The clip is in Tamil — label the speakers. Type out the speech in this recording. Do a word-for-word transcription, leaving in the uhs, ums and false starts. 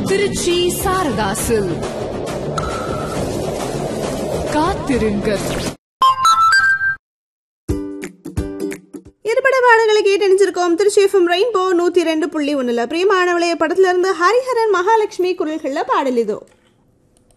Speaker 1: திருச்சி சாரதாசில் காத்திருங்கள்.
Speaker 2: இருபட பாடல்களை கேட்டணிஞ்சிருக்கோம். திருச்சி எஃப்எம் ரெயின்போ நூத்தி ரெண்டு புள்ளி ஒண்ணுல பிரியமானவளைய படத்துல இருந்து ஹரிஹரன் மகாலட்சுமி குரல்கள்ல பாடல் இதோ.